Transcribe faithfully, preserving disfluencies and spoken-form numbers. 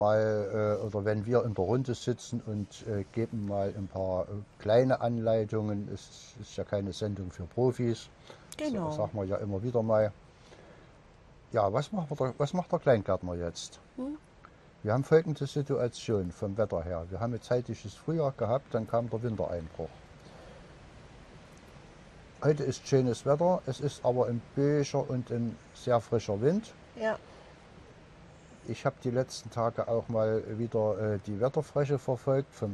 mal, äh, oder wenn wir in der Runde sitzen und äh, geben mal ein paar äh, kleine Anleitungen. Es ist ja keine Sendung für Profis, so, Genau. sagen wir ja immer wieder mal. Ja, was macht, der, was macht der Kleingärtner jetzt? Hm? Wir haben folgende Situation vom Wetter her. Wir haben ein zeitliches Frühjahr gehabt, dann kam der Wintereinbruch. Heute ist schönes Wetter, es ist aber ein böiger und ein sehr frischer Wind. Ja. Ich habe die letzten Tage auch mal wieder äh, die Wetterfrösche verfolgt vom